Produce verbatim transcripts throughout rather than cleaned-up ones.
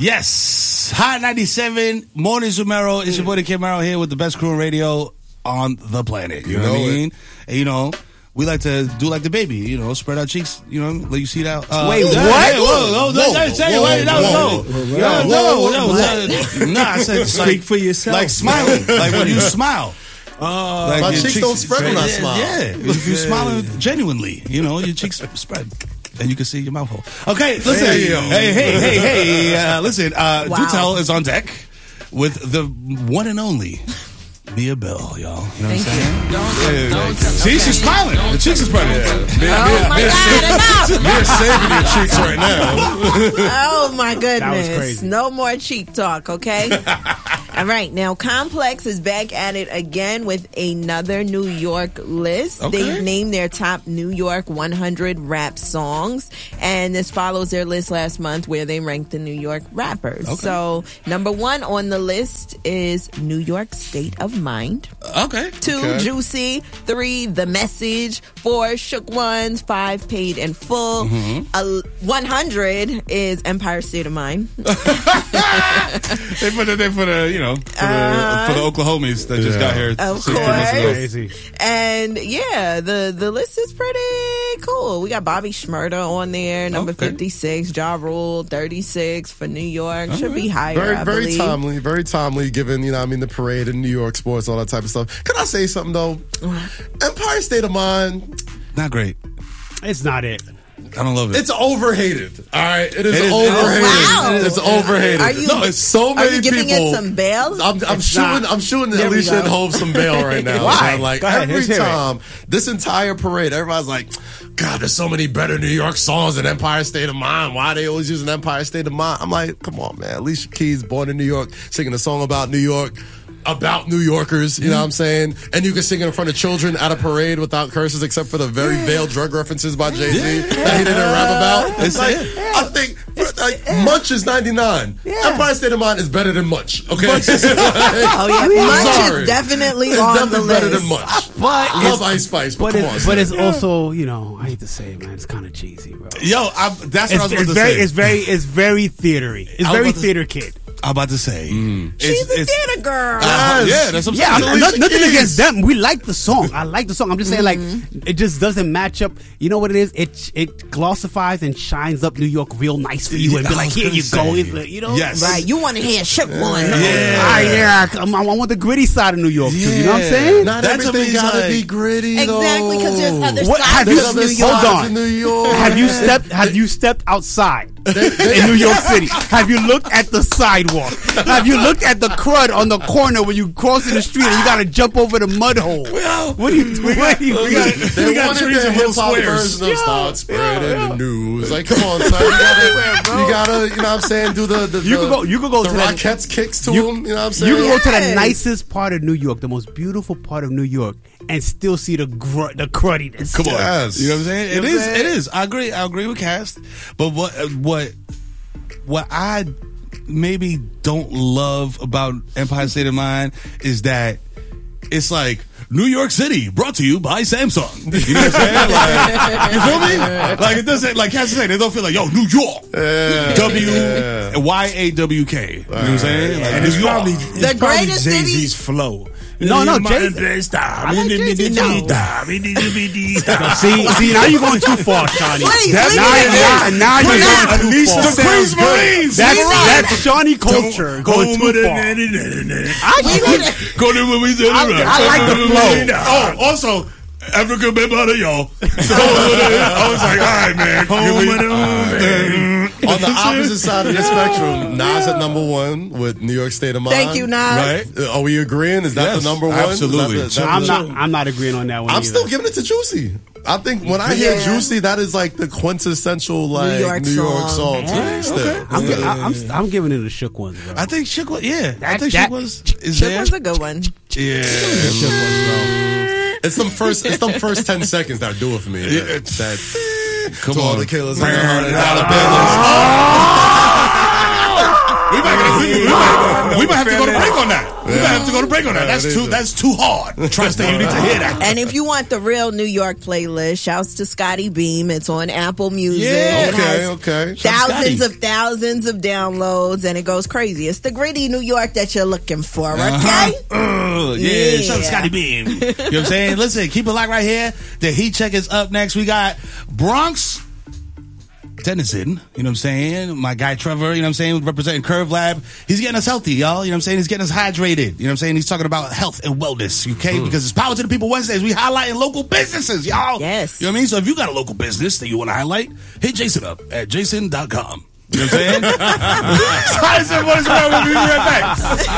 Yes. Hot ninety-seven, Mornings with Mero. It's your boy, the Kid Mero, here with the best crew in radio on the planet. You, you know, know what I mean? And, you know, we like to do like the baby, you know, spread our cheeks, you know, let you see that. Uh, wait, what? Hey, whoa, whoa, whoa, whoa, say, whoa, wait, no, no, no, no, no, no, no, I said, speak like, for yourself, like smiling, like when you smile. Uh, like my cheeks, cheeks don't spread when I smile. Yeah, if you smile genuinely, you know, your cheeks spread. And you can see your mouth hole. Okay, listen. Hey, hey, hey, hey, hey. Uh, listen, uh, wow. Dutel is on deck with the one and only Mia Bell, y'all. You know what I'm saying? Don't, hey, don't, hey. don't, see, she's smiling. The cheeks are spreading. Yeah. Mia, oh, Mia, my Mia, God, Mia, enough. Mia's saving your cheeks right now. Oh, my goodness. That was crazy. No more cheek talk, okay? All right, now Complex is back at it again with another New York list. Okay. They've named their top New York one hundred rap songs, and this follows their list last month where they ranked the New York rappers. Okay. So number one on the list is New York State of Mind. Okay. Two, okay. Juicy. Three, The Message. Four, Shook Ones. Five, Paid in Full. Mm-hmm. Uh, one hundred is Empire State of Mind. they put it there for the, you know, for, uh, the, for the Oklahomies that just yeah. got here. Of course. And yeah, the, the list is pretty cool. We got Bobby Shmurda on there, number okay. fifty-six. Ja Rule, thirty-six for New York. Okay. Should be higher, Very, I very believe. timely, very timely given, you know, I mean, the parade in New York sports, all that type of stuff. Can I say something, though? Empire State of Mind. Not great. It's not it. I don't love it. It's overhated. All right, it is, it is overhated. Wow. It's overhated. Are you, no, it's so many are you giving people. it some bail? I'm, I'm shooting. I'm shooting Alicia and Hove some bail right now. Why? So like ahead, every time, this entire parade, everybody's like, "God, there's so many better New York songs than Empire State of Mind. Why are they always using Empire State of Mind?" I'm like, come on, man. Alicia Keys, born in New York, singing a song about New York. About New Yorkers, you know what I'm saying? And you can sing it in front of children at a parade without curses, except for the very veiled drug references by Jay-Z yeah. that he didn't rap about. It's like, yeah. I think like, yeah. Munch is ninety-nine. Yeah. Empire State of Mind is better than Munch, okay? Munch is, oh, yeah. Munch sorry. is definitely it's on definitely the list. better than Munch. But I love Ice Spice, but, but come it's, on. But it's also, you know, I hate to say it, man, it's kind of cheesy, bro. Yo, I'm, that's it's, what I was about it's to very, say. It's very, it's very theatery. It's very theater kid. I'm about to say. Mm. She's it's, a it's, theater girl. Uh, yeah, that's what I'm yeah, saying. I'm, not, nothing against them. We like the song. I like the song. I'm just saying, mm-hmm. like, it just doesn't match up. You know what it is? It it glossifies and shines up New York real nice for you and be like, here you go. It's like, you know? Yes. Right. You want to hear Shook One. Yeah. Ah, yeah. I, I want the gritty side of New York, yeah. too. You know what I'm saying? Not That's everything gotta like, be gritty, exactly, because there's other what, sides have you, of New hold York. on. New York. Have you stepped? Have you stepped outside in New York City? Have you looked at the sidewalk? Have you looked at the crud on the corner when you cross in the street and you got to jump over the mud hole? Well, what do you? We got, we got, they we got wanted trees the and little hip-hop squares. version of start spreading the news. Like, come on, son. You gotta, you gotta, you know what I'm saying? Do the, the You the, could go. You could go the to Rockettes kicks to you, them. You know what I'm saying? You can go to the Yes. nicest part of New York, the most beautiful part of New York, and still see the gr- the crudiness. Come on, Yes. you know what I'm saying? You It know is. what I'm saying? It is. I agree. I agree with Cast. But what what what I maybe don't love about Empire State of Mind is that it's like New York City brought to you by Samsung. You know what I'm saying? Like, you feel me? Like it doesn't. Like Cast say, they don't feel like yo New York. Yeah. W Y A W K. You know what I'm saying? Like, And New it's York. probably, The it's probably greatest city- Jay-Z's flow. No, no, Jay- I like Jay-Z. No. See, see, now you're going too far, Shawnee. Please, That's leave now, it now, in. now you're Now. going too Unleash far. the Queens Marines. That's Leave it. that's Shawnee culture going too far. I, Go to what we did. I, I like the flow. Oh, also, Africa been better, y'all. So I was like, all right, man. Home and home. On the opposite side of the spectrum, Nas at number one with New York State of Mind. Thank you, Nas. Right? Uh, Are we agreeing? Is that Yes, the number one? absolutely. Is that the- I'm that not. the- I'm not agreeing on that one. I'm either. still giving it to Juicy. I think when I hear Yeah. Juicy, that is like the quintessential like New York York, song. song to me. Yeah, Still, okay. I'm, Still. I, I'm, I'm giving it a shook one, bro. I think Shook was, yeah. I That- think that- Shook was, is Shook there? One's a good one. Yeah. Shook one, bro. It's them first. It's them first ten seconds that do it for me. Yeah. That, that Come to all on. the killers in the hundred dollar bills. We might, we, might, we might have to go to break on that. We might have to go to break on that. That's too that's too hard. Tri-State, you need to hear that. And if you want the real New York playlist, shouts to Scotty Beam. It's on Apple Music. Yeah, it okay, has okay. Thousands Scotty. of thousands of downloads, and it goes crazy. It's the gritty New York that you're looking for, okay? Uh-huh. Uh, yeah, Yeah. shout out to Scotty Beam. You know what I'm saying? Listen, keep it locked right here. The Heat Check is up next. We got Bronx Denizen, you know what I'm saying? My guy Trevor, you know what I'm saying, representing Curve Lab. He's getting us healthy, y'all. You know what I'm saying? He's getting us hydrated. You know what I'm saying? He's talking about health and wellness, okay? Mm. Because it's Power to the People Wednesdays. We highlighting local businesses, y'all. Yes. You know what I mean? So if you got a local business that you want to highlight, hit Jason up at jason dot com. You know what I'm saying? Silence and voice around. We'll be right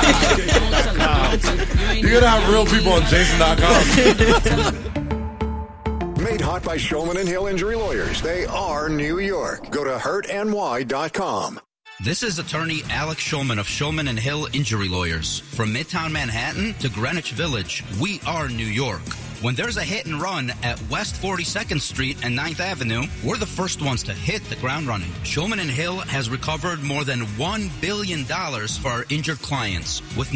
back. You're gonna have real people on jason dot com. Made hot by Shulman and Hill Injury Lawyers. They are New York. Go to hurt N Y dot com. This is attorney Alex Shulman of Shulman and Hill Injury Lawyers. From Midtown Manhattan to Greenwich Village, we are New York. When there's a hit and run at West forty-second Street and ninth Avenue, we're the first ones to hit the ground running. Shulman and Hill has recovered more than one billion dollars for our injured clients with